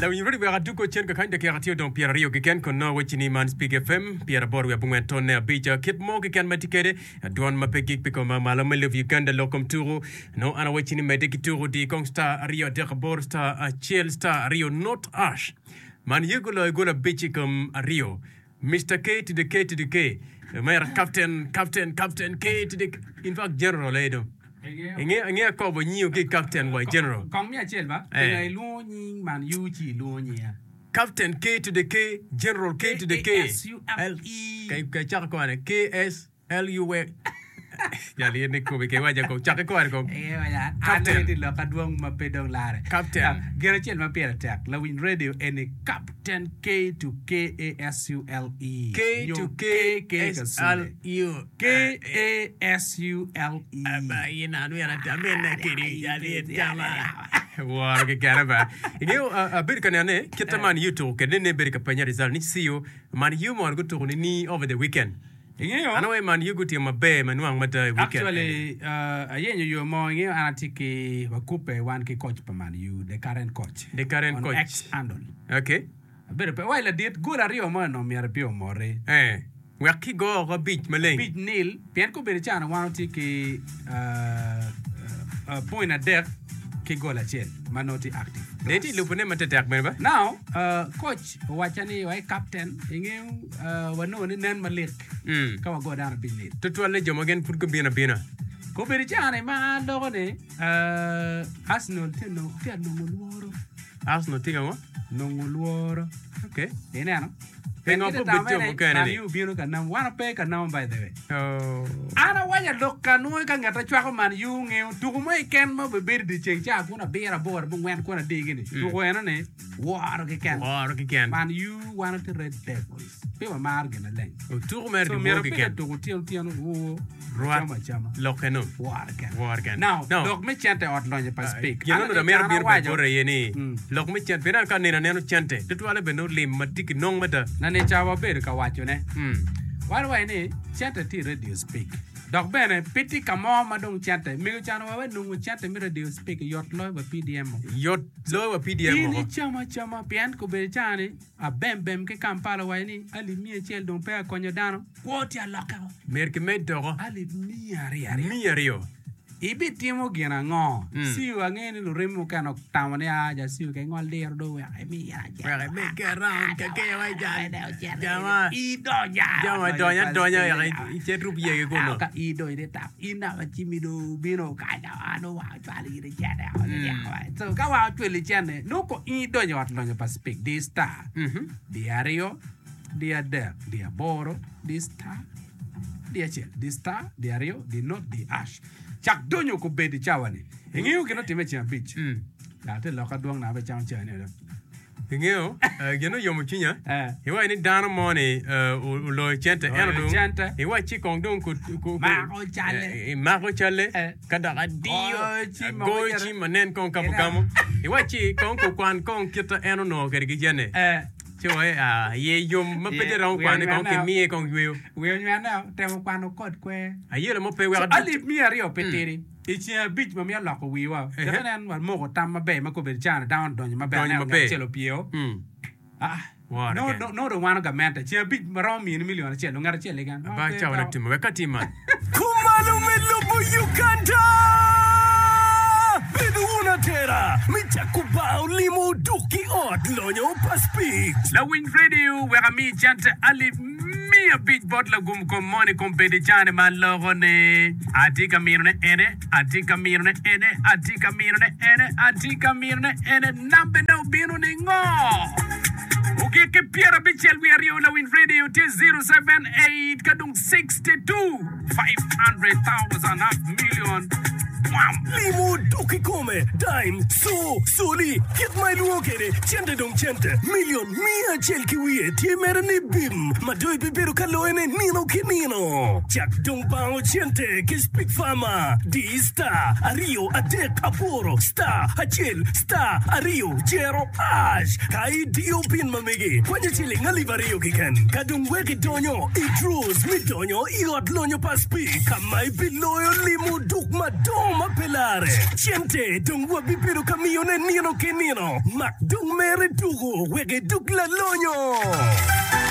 La win ready we are duko chen ka kanda ke ratio don Pierre Rio ken kon no wachini man Speak FM Pierre Bor we bungen ton ne bija kit mo ke kan matikede don ma pegik piko ma mala me lev Uganda lokom turu no ana wachini me de turu di kong star Rio de Bor star Chiel star Rio not ash man yugo gola bichi kom Rio Mr. K to the K to the K mayor captain K to the in fact general edo Inge ko bo nyi ke captain wa general. Kong mi achel ba? Ngai lu nyi man yu chi lu nyi. Captain K to the K, General K to the K. KSULE. Kai chak ko ane KSLU. Ya li ne ko be ke wa ja ko chak ko ko. Captain ti lo ka duong ma pe dong lare. Captain. Gera chel ma pe attack. La win radio any Captain K to KASULE. K to KSLU. KASULE. Aba ina no ya ta men na kiri ya li tama. War ke karaba. Inge abir kanane kitaman YouTube ke ne ber ka panya result ni siyo man you mo go to ni over the weekend. Anyway, man, you go to my bay, man, one weekend. Actually, you more anatiki wakupe one ki coach per man, you the current coach. The current coach. Ex-Andon. Okay. But while I did good a Rio man on me a pio more. We are ki go a beach Malay. Beach Neil, Pianco Berichan, one tiki point at death, ki go la chain, manoti active. They did look at attack, remember? Now, coach, Wachani, captain, wano ni Nan Malik. Come go down a bit late. To toilet jom again put be in a bina. Go Berichan, man, dogone, Arsenal, no Arsenal, think of no war. Okay. Enano. Hang on, put the Kennedy. You be can one pay can now by the way. Oh. Ana waya look can no can get a chuckle man you to my can mob a beard the change. I'm gonna bear a board, but when gonna dig in it. You went on it. War again. Man, you wanted to red devils. People margin a length. Oh, 2 minutes to till Rama Locano. War again. Now, look me chant out on your speak. You know the mere beer by Borayeni. Look me chant, Pena can in a nano chante. The 12 benoli matic no matter. Nanechawa bear ka watch ne. Why do I need chant tea radio speak? Dog bene pity come on madong chante. Migo channel no chant me radio speak yacht low with PDM. Yacht low PDM. Chama pian ko be chani a bem ke kampala wani ali mi chel don pe konyo dano. What ya lock out? Merke med dog. Ali mi Rio. Ibi timo gina ngo. Siu angeni lo remo kano tamane aja siu ke ngol der do ya mi ya. Well, make around ke wa ja. Jama Donya ya ite rupie ke kono. Ka ido ide tap. Ina ba chimido bino ka ja ano wa twali ide jada. So ka wa twili chane. No ko ido nya wat lo pa speak this star. Dia Rio, dia Der, dia Boro, this star. Dia Chiel, this star, dia Rio, di not di Ash. Chak donyo ko be di chawani. Ingiu kino time chia beach. La te loka duang na be chang chia ne. Ingiu, yomu chinya. Iwa ni dana moni ulo chente eno dung. Iwa chi kong dung ku Mako chale. Kada adio. Go chi manen kong kamu. Iwa chi kong ku kwan kong kita eno no kari kijane. Ye yum mapete rong kwane kong ke mie kong wiu. Wiu nyana temo kwano kod kwe. Ayere mo pe wa. Ali mi Rio peteri. Ichi beach ma mi loko wiwa. Yanan wa mo ko tam mabe ma ko be chana down don ma be na chelo pio. No the one ga menta. Chi beach marom mi million chelo ngara chele gan. Ba chawa na timu wakati man. Kumalo melubu Uganda. Biduna tera, michakubao limo duki odlonyo paspik. La Wing Radio, where mi chante ali mi a big bottle gum kom money kom pede chane man logone. Atika mirne ene, atika mirne ene, atika mirne ene, atika mirne ene, nambe no binu ni ngo. Okay, ke Pierre Bichel we are La Wing Radio T078 kadung 62 500,000 half million. Limo duki come, dime, soli, get my luokere, chente dong chente, million, mia chelki wie, tie merani bim, madoi biberu kaloene nino kinino. Chak dong bao chente, ke speak fama, di star, Ario, adek, aporo, star, hachel, star, Ario, jero, ash, kai dio pin mamigi, kwanya chili ngaliva Rio kikan, kadung weki donyo, idrus, mi donyo, iot lonyo paspi, kamai biloyo limo duk madong. Toma pelare. Chente dongwa bipiro kamione nino kenino. Mak dong mere tugo wege dugla lonyo.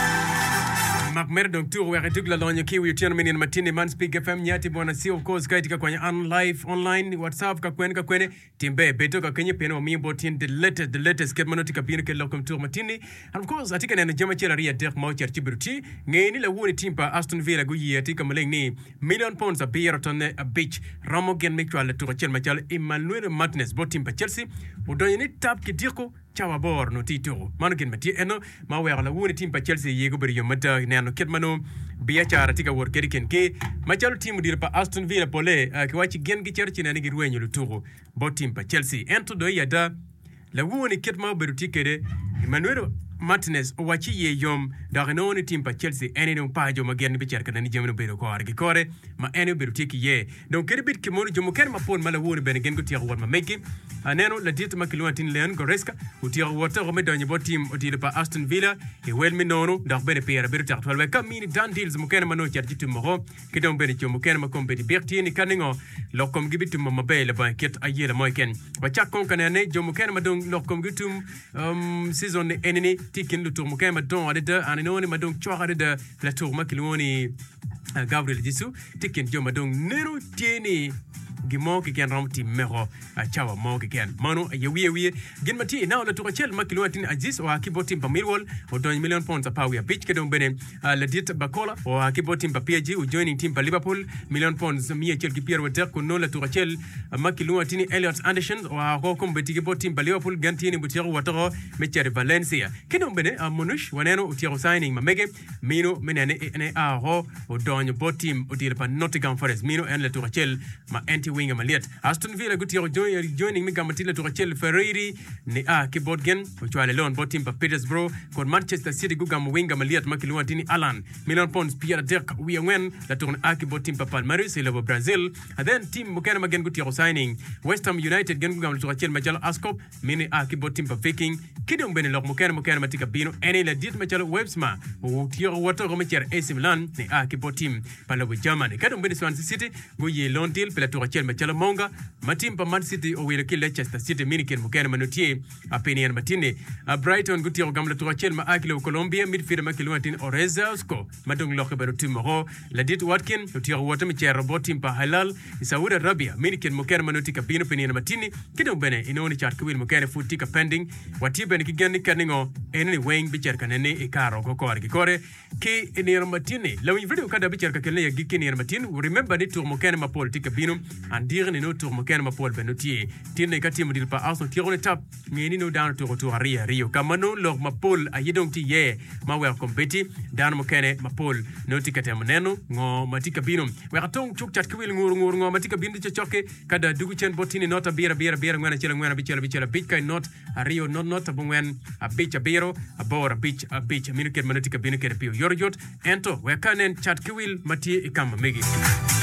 Mak mer dong tour wege dugla lonyo kiwi tiano mini matini man Speak FM nyati bona si of course kaitika kwenye live online WhatsApp ka kwene timbe beto ka kwenye peno mimbo tin the latest get manoti ka bino ke lokum tour matini and of course atika na jama chela ria dek mau cher chibiruti ngeni la woni timpa Aston Villa go yi atika maleng ni £1,000,000 a beer tonne a beach ramo gen mekwa la tour chel machal Emmanuel Martinez bo timpa Chelsea udonye ni tap kitiko chawa bor no tito manukin mati eno ma wera la woni timpa Chelsea yego bari yo mata nano ketmano biya chara tika wor keriken ke machalo timu dirpa Aston Villa pole ke wachi gen gi cherchi na ngi ruwenyo luturo bo timpa Chelsea ento do yada la woni ketma beruti kede Emmanuel Martinez o wachi ye yom da renoni timpa Chelsea ene no pajo magen bi cherka ni jemno bedo ko argi kore ma ene beruti ki ye donc kede bit kimono jomo ken ma pon mala woni ben gen go tiya wor ma meki aneno la dit ma kilwatin len Goreska utiya wota ko me donye bo tim o dirpa Aston Villa e wel mi nono da bene pera beruti atwal we kam mini dan deals mo ken ma no cherchi tumo ke don bene jomo ken ma kompeti berti ni kaningo lokom gibitum ma bele ba ket ayela mo ken ba chakon kanane jomo ken ma don lokom gitum season eneni tikin lutur mo kay ma don adeda anoni ma don chwa adeda la tour ma kiloni Gabriel Jesus tikin jo ma don nero tieni gimo ki ken ramti mero a chawa mo ki ken mano ye wiye gen mati na la tour chel ma kiloni Aziz o akibotim pa Millwall o don £1,000,000 a pawi pitch ke don bene la dit bakola o akibotim pa PSG o joining team pa Liverpool £1,000,000 mi chel ki Pierre Water ko no la tour chel ma kiloni Elliot Anderson o ko kombeti ke botim pa Liverpool gantini butiro watoro me cher Valencia ke don bene a Monush waneno o tiro signing ma mege mino menene ene a ho o don botim o dir pa Nottingham Forest mino en la tour chel ma anti winger maliet Aston Villa gutiro joining mi gamati la tour chel Ferrari ne a ke bodgen o chwale lon botim pa Petersborough kon Manchester City gugam winger maliet ma kilwantini Alan £1,000,000 Pierre Dirk we wen la tour a ke botim pa Palmeiras e le Brazil and then team mo kana magen gutiro signing West Ham United gen gugam la tour chel majal Ascop mini a ke botim pa Viking kidong bene lok mo kana matika bino ene la dit majal Websma o tiro wato ko mecher AC Milan ne a ke botim pa la Germany kadong bene Swansea City go ye long deal pela tour chel majal Monga matim pa Man City o wile ke Leicester City mini ken mo kana manotie a peni en matine a Brighton gutiro gam la tour chel ma akile Colombia midfielder ma kilwatin Orezco madong lok bero timoro la dit Watkin o tiro wato mecher botim pa Hilal Saudi Arabia mini ken mo kana manotika bino peni en matine kidong bene inoni chat kwil mo kana futika pending wati bene ki genni kaningo eneni weng bicher kanene e karo ko korgi kore ki enir matine lawin video kada bicher ka kelle yagi kinir matin remember ni tour mo kana ma politika bino andir ni no tour mo kana ma pol benutie tinne ka timu dil pa Arsenal tirone tap ngeni no down to Rio kamano log ma pol ayidong ti ye ma wer kompeti dan mo kana ma pol no tikate moneno ngo matika bino wer tong chuk chat kwil ngur ngo matika bino choke kada dugu chen botini nota bira ngwana chela ngwana bichela bitkai not Rio not abungwen a beach a biro a bor a beach minuket manutika binuket pio yorjot ento we kanen chat kwil mati ikam megi